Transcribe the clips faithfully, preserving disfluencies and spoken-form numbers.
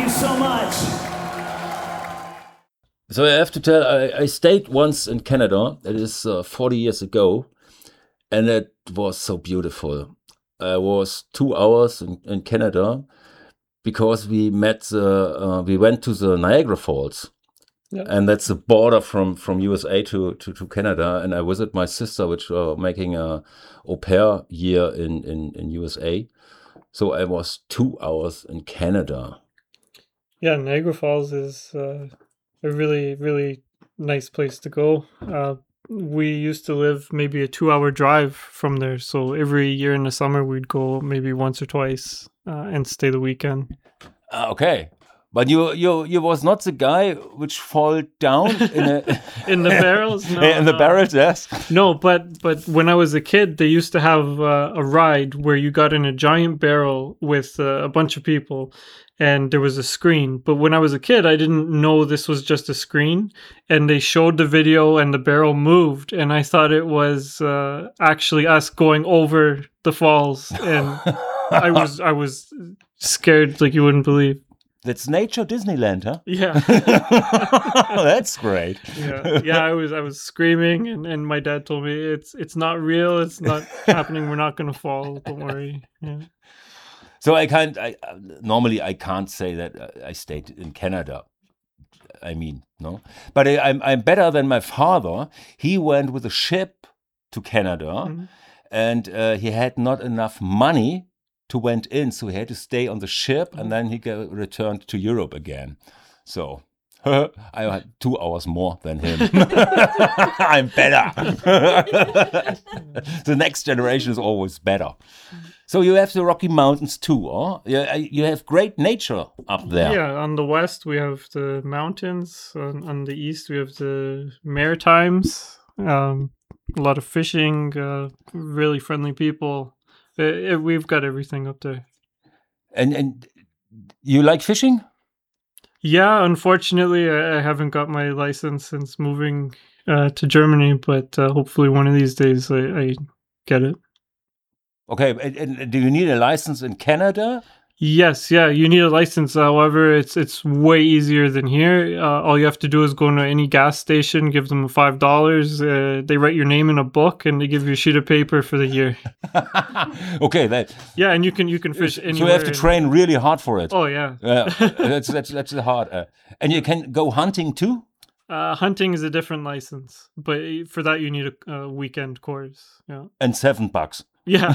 you so much. So I have to tell, I, I stayed once in Canada. It is uh, forty years ago, and it was so beautiful. I was two hours in, in Canada because we met the, uh, we went to the Niagara Falls. Yeah. And that's the border from, from U S A to, to, to Canada. And I visited my sister, which was making a au pair year in, in, in U S A. So I was two hours in Canada. Yeah, Niagara Falls is uh, a really, really nice place to go. Uh, we used to live maybe a two-hour drive from there. So every year in the summer, we'd go maybe once or twice uh, and stay the weekend. Uh, okay. But you, you, you was not the guy which fall down in a in the barrels. No, in the no. barrels, yes. No, but but when I was a kid, they used to have uh, a ride where you got in a giant barrel with uh, a bunch of people, and there was a screen. But when I was a kid, I didn't know this was just a screen, and they showed the video, and the barrel moved, and I thought it was uh, actually us going over the falls, and I was I was scared like you wouldn't believe. That's nature Disneyland, huh? Yeah. That's great. Yeah, yeah. I was, I was screaming, and, and my dad told me it's, it's not real. It's not happening. We're not gonna fall. Don't worry. Yeah. So I can't. I normally I can't say that I stayed in Canada. I mean, no. But I, I'm I'm better than my father. He went with a ship to Canada, mm-hmm. and uh, he had not enough money to went in, so he had to stay on the ship, and then he got returned to Europe again. So I had two hours more than him. I'm better. The next generation is always better. So you have the Rocky Mountains too, or huh? You have great nature up there. Yeah, on the west we have the mountains. On, on the east we have the Maritimes. Um, a lot of fishing. Uh, really friendly people. Uh, we've got everything up there. And and you like fishing? Yeah, unfortunately, I, I haven't got my license since moving uh, to Germany, but uh, hopefully one of these days I, I get it. Okay, and, and do you need a license in Canada? Yes, yeah, you need a license. However, it's it's way easier than here. Uh, all you have to do is go to any gas station, give them five dollars. Uh, they write your name in a book, and they give you a sheet of paper for the year. Okay, that. Yeah, and you can you can fish anywhere. So you have to train really hard for it. Oh yeah, yeah, that's that's that's hard. Uh, and you can go hunting too. Uh, hunting is a different license, but for that you need a, a weekend course. Yeah, and seven bucks. Yeah,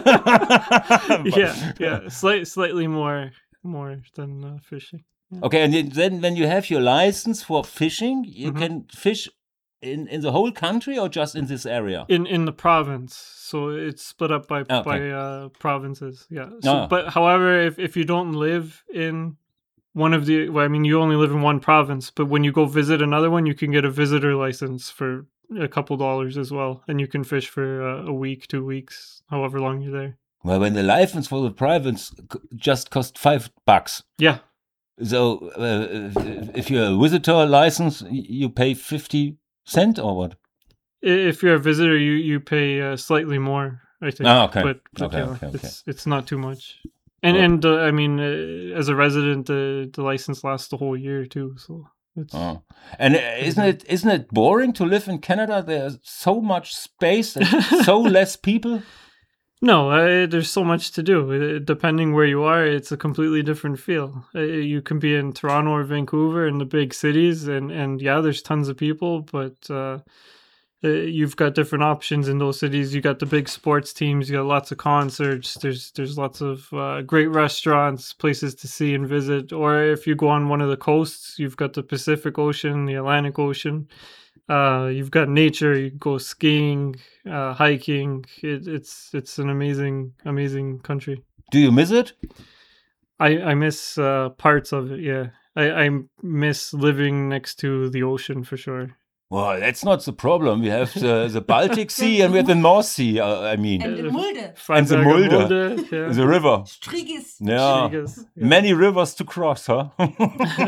yeah, yeah. Slight, slightly more, more than uh, fishing. Yeah. Okay, and then when you have your license for fishing, you mm-hmm. can fish in, in the whole country or just in this area? In in the province, so it's split up by okay. by uh, provinces. Yeah. So, oh. But however, if if you don't live in one of the, well, I mean, you only live in one province, but when you go visit another one, you can get a visitor license for a couple dollars as well, and you can fish for uh, a week, two weeks, however long you're there. Well, when the license for the province just cost five bucks. Yeah. So uh, if you're a visitor license, you pay fifty cent or what? If you're a visitor, you you pay uh, slightly more, I think. Oh, okay. But, but okay, yeah, okay, okay. it's it's not too much. And well, and uh, I mean, uh, as a resident, uh, the license lasts the whole year too. So. It's, oh. And isn't it isn't it boring to live in Canada? There's so much space and so less people. No, uh, there's so much to do. Uh, depending where you are, it's a completely different feel. Uh, you can be in Toronto or Vancouver in the big cities, and, and yeah, there's tons of people, but uh, uh, you've got different options in those cities. You got the big sports teams. You got lots of concerts. There's there's lots of uh, great restaurants, places to see and visit. Or if you go on one of the coasts, you've got the Pacific Ocean, the Atlantic Ocean. Uh, you've got nature. You can go skiing, uh, hiking. It, it's it's an amazing amazing country. Do you miss it? I I miss uh, parts of it. Yeah, I I miss living next to the ocean for sure. Well, that's not the problem. We have the, the Baltic Sea and we have the North Sea, uh, I mean. And the Mulde. And the Mulde. Mulde yeah. The river. Striegis. Yeah. Striegis, yeah. Many rivers to cross, huh?